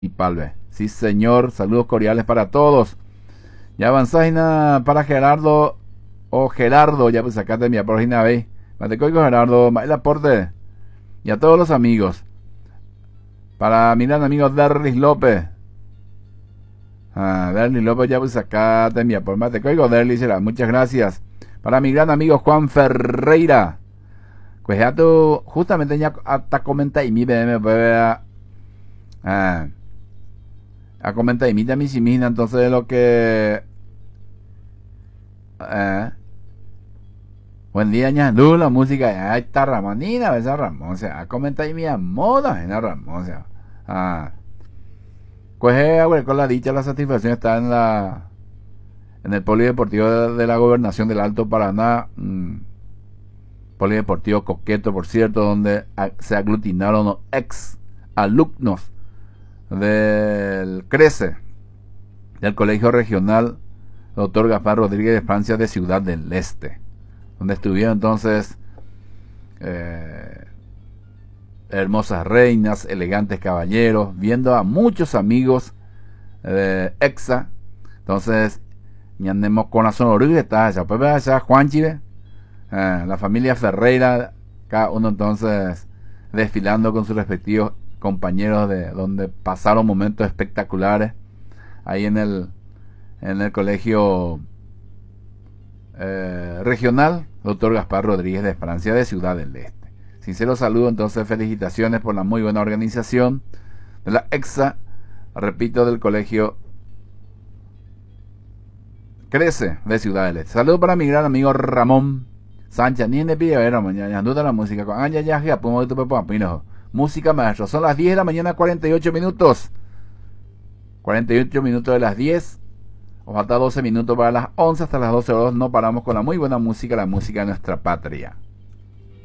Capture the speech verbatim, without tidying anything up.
y Palve. Sí, señor. Saludos cordiales para todos. Ya avanzáis para Gerardo o Gerardo. Ya pues sacate mi página B. Matecoico Gerardo, el aporte. Y a todos los amigos. Para mi gran amigo Derlis López. Ah, Derlis López, ya pues sacate mi aporte. Matecoico Derlis, será. Muchas gracias. Para mi gran amigo Juan Ferreira. Pues ya tú, justamente ya hasta comenta y mi B M a, a, a comentar y mi mi simina, entonces lo que eh, buen día ña du la música ahí está Ramonina esa Ramón, o sea, a comentar y mi moda en la Ramón, o sea, ah, pues eh, bueno, con la dicha la satisfacción está en la en el polideportivo de, de la gobernación del Alto Paraná. mmm, Polideportivo coqueto, por cierto, donde se aglutinaron los ex alumnos del CRECE, del Colegio Regional Doctor Gaspar Rodríguez de Francia de Ciudad del Este, donde estuvieron entonces eh, hermosas reinas, elegantes caballeros, viendo a muchos amigos de EXA. Entonces, ñandemos con la sonoridad, ya pues ya Juan Chive. Eh, la familia Ferreira, cada uno entonces desfilando con sus respectivos compañeros, de donde pasaron momentos espectaculares ahí en el en el colegio eh, regional Doctor Gaspar Rodríguez de Francia de Ciudad del Este. Sincero saludo, entonces felicitaciones por la muy buena organización de la EXA, repito, del colegio Crece de Ciudad del Este. Saludo para mi gran amigo Ramón Sánchez, ni en el video era mañana, duda la música. Con Anya ya, ya, pongo tu papá, pino. Música maestro. Son las diez de la mañana, cuarenta y ocho minutos. cuarenta y ocho minutos de las diez. O falta doce minutos para las once, hasta las doce horas. No paramos con la muy buena música, la música de nuestra patria.